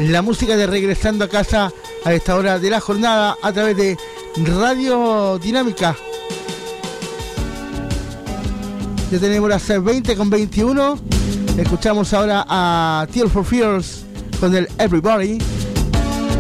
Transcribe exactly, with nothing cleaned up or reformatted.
la música de Regresando a Casa a esta hora de la jornada a través de Radio Dinámica. Ya tenemos las veinte con veintiuno. Escuchamos ahora a Tears for Fears con el Everybody.